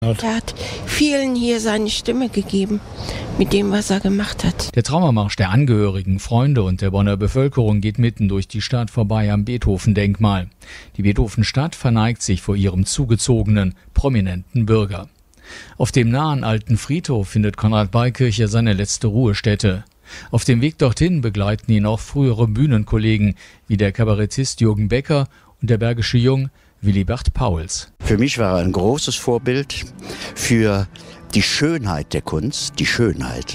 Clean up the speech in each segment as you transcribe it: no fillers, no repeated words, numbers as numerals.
Er hat vielen hier seine Stimme gegeben, mit dem, was er gemacht hat. Der Trauermarsch der Angehörigen, Freunde und der Bonner Bevölkerung geht mitten durch die Stadt vorbei am Beethoven-Denkmal. Die Beethoven-Stadt verneigt sich vor ihrem zugezogenen, prominenten Bürger. Auf dem nahen alten Friedhof findet Konrad Beikircher seine letzte Ruhestätte. Auf dem Weg dorthin begleiten ihn auch frühere Bühnenkollegen wie der Kabarettist Jürgen Becker und der Bergische Jung Willibert Pauls. Für mich war er ein großes Vorbild für die Schönheit der Kunst, die Schönheit.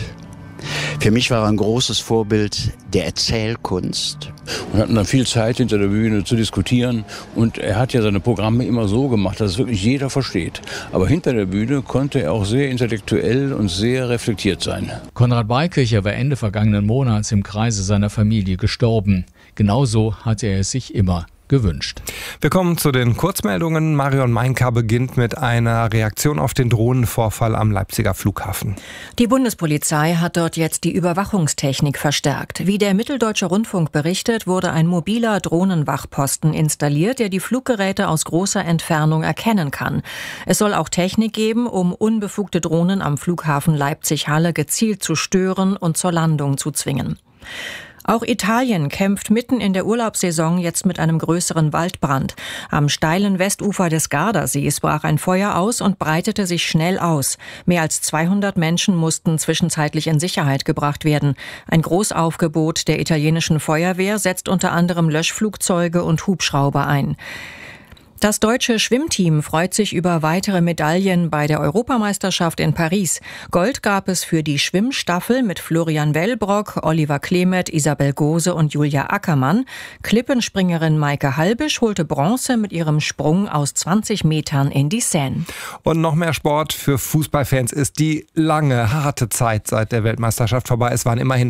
Für mich war er ein großes Vorbild der Erzählkunst. Wir hatten dann viel Zeit hinter der Bühne zu diskutieren und er hat ja seine Programme immer so gemacht, dass es wirklich jeder versteht. Aber hinter der Bühne konnte er auch sehr intellektuell und sehr reflektiert sein. Konrad Beikircher war Ende vergangenen Monats im Kreise seiner Familie gestorben. Genauso hatte er es sich immer gewünscht. Wir kommen zu den Kurzmeldungen. Marion Meinka beginnt mit einer Reaktion auf den Drohnenvorfall am Leipziger Flughafen. Die Bundespolizei hat dort jetzt die Überwachungstechnik verstärkt. Wie der Mitteldeutsche Rundfunk berichtet, wurde ein mobiler Drohnenwachposten installiert, der die Fluggeräte aus großer Entfernung erkennen kann. Es soll auch Technik geben, um unbefugte Drohnen am Flughafen Leipzig-Halle gezielt zu stören und zur Landung zu zwingen. Auch Italien kämpft mitten in der Urlaubssaison jetzt mit einem größeren Waldbrand. Am steilen Westufer des Gardasees brach ein Feuer aus und breitete sich schnell aus. Mehr als 200 Menschen mussten zwischenzeitlich in Sicherheit gebracht werden. Ein Großaufgebot der italienischen Feuerwehr setzt unter anderem Löschflugzeuge und Hubschrauber ein. Das deutsche Schwimmteam freut sich über weitere Medaillen bei der Europameisterschaft in Paris. Gold gab es für die Schwimmstaffel mit Florian Wellbrock, Oliver Klemet, Isabel Gose und Julia Ackermann. Klippenspringerin Maike Halbisch holte Bronze mit ihrem Sprung aus 20 Metern in die Seine. Und noch mehr Sport für Fußballfans ist die lange, harte Zeit seit der Weltmeisterschaft vorbei. Es waren immerhin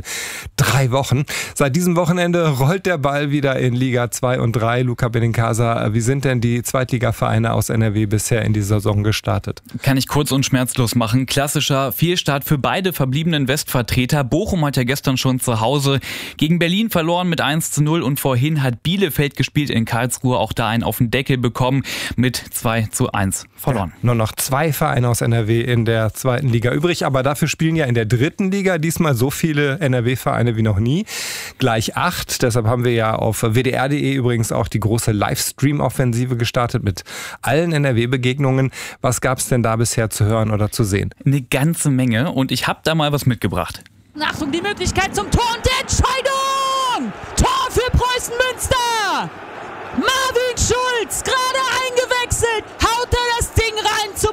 3 Wochen. Seit diesem Wochenende rollt der Ball wieder in Liga 2 und 3. Luca Benincasa, wie sind denn die Zweitligavereine aus NRW bisher in die Saison gestartet? Kann ich kurz und schmerzlos machen. Klassischer Fehlstart für beide verbliebenen Westvertreter. Bochum hat ja gestern schon zu Hause gegen Berlin verloren mit 1:0 und vorhin hat Bielefeld gespielt in Karlsruhe. Auch da einen auf den Deckel bekommen mit 2:1 verloren. Ja, nur noch 2 Vereine aus NRW in der zweiten Liga übrig, aber dafür spielen ja in der dritten Liga diesmal so viele NRW-Vereine wie noch nie. Gleich 8, deshalb haben wir ja auf WDR.de übrigens auch die große Livestream-Offensive gestartet mit allen NRW-Begegnungen. Was gab es denn da bisher zu hören oder zu sehen? Eine ganze Menge und ich habe da mal was mitgebracht. Achtung, die Möglichkeit zum Tor und der Entscheidung! Tor für Preußen Münster! Marvin Schulz, gerade eingewechselt, haut er das Ding rein zum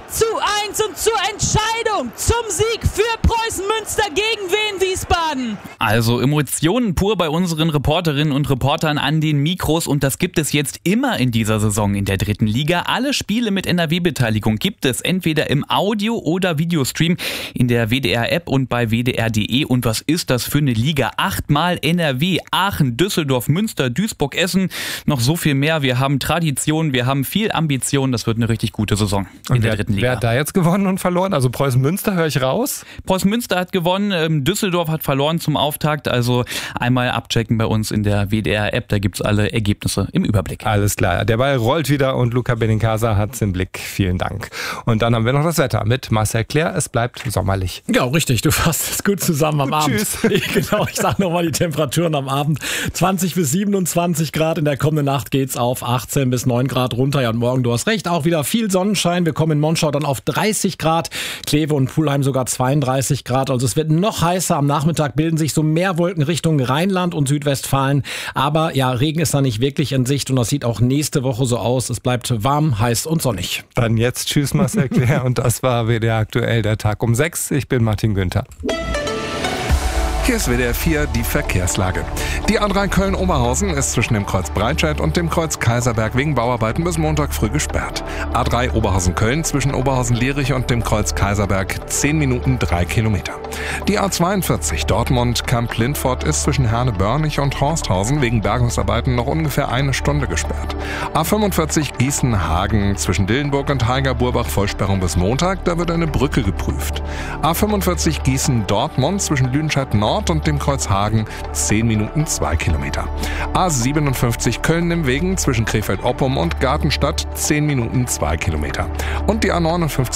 3:1 und zur Entscheidung, zum Sieg für Preußen Münster gegen Wien Wiesbaden. Also Emotionen pur bei unseren Reporterinnen und Reportern an den Mikros und das gibt es jetzt immer in dieser Saison in der dritten Liga. Alle Spiele mit NRW-Beteiligung gibt es entweder im Audio- oder Videostream in der WDR-App und bei WDR.de. Und was ist das für eine Liga? 8-mal NRW, Aachen, Düsseldorf, Münster, Duisburg, Essen. Noch so viel mehr. Wir haben Tradition, wir haben viel Ambition. Das wird eine richtig gute Saison in der dritten Liga. Wer hat da jetzt gewonnen und verloren? Also Preußen Münster, höre ich raus? Preußen Münster hat gewonnen, Düsseldorf hat verloren zum Auftakt. Also einmal abchecken bei uns in der WDR-App. Da gibt es alle Ergebnisse im Überblick. Alles klar. Der Ball rollt wieder und Luca Benincasa hat es im Blick. Vielen Dank. Und dann haben wir noch das Wetter mit Marcel Clair. Es bleibt sommerlich. Ja, richtig. Du fasst es gut zusammen am Abend. Tschüss. Genau, ich sage nochmal die Temperaturen am Abend. 20 bis 27 Grad. In der kommenden Nacht geht's auf 18 bis 9 Grad runter. Ja, und morgen, du hast recht, auch wieder viel Sonnenschein. Wir kommen in Monschau dann auf 30 Grad. Kleve und Pulheim sogar 32 Grad. Also es wird noch heißer. Am Nachmittag bilden sich so mehr Wolken Richtung Rheinland und Südwestfalen. Aber ja, Regen ist da nicht wirklich in Sicht. Und das sieht auch nächste Woche so aus. Es bleibt warm, heiß und sonnig. Dann jetzt tschüss Marcel Clair. Und das war WDR aktuell, der Tag um 6. Ich bin Martin Günther. Hier ist WDR 4 die Verkehrslage. Die A3 Köln-Oberhausen ist zwischen dem Kreuz Breitscheid und dem Kreuz Kaiserberg wegen Bauarbeiten bis Montag früh gesperrt. A3 Oberhausen-Köln zwischen Oberhausen-Lierich und dem Kreuz Kaiserberg 10 Minuten 3 Kilometer. Die A42 Dortmund-Kamp-Lindfort ist zwischen Herne-Börnich und Horsthausen wegen Bergungsarbeiten noch ungefähr 1 Stunde gesperrt. A45 Gießen-Hagen zwischen Dillenburg und Heiger-Burbach Vollsperrung bis Montag, da wird eine Brücke geprüft. A45 Gießen-Dortmund zwischen Lüdenscheid-Nord und dem Kreuz Hagen 10 Minuten 2 Kilometer. A57 Köln-Nimwegen zwischen Krefeld-Oppum und Gartenstadt 10 Minuten 2 Kilometer. Und die A59